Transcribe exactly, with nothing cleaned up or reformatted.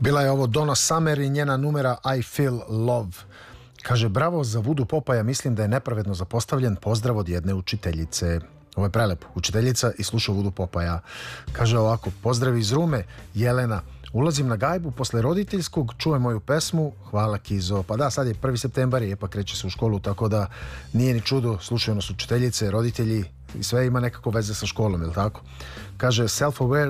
Bila je ovo Donna Summer i njena numera I Feel Love. Kaže, bravo za Vudu Popaja, mislim da je nepravedno zapostavljen. Pozdrav od jedne učiteljice. Ovo je prelepo. Učiteljica i sluša Vudu Popaja. Kaže ovako, pozdrav iz Rume, Jelena. Ulazim na gajbu posle roditeljskog, čujem moju pesmu, hvala Kizo. Pa da, sad je prvi septembar i pa kreće se u školu, tako da nije ni čudo, slušaju nas učiteljice, roditelji i sve ima nekako veze sa školom, je li tako? Kaže, self-aware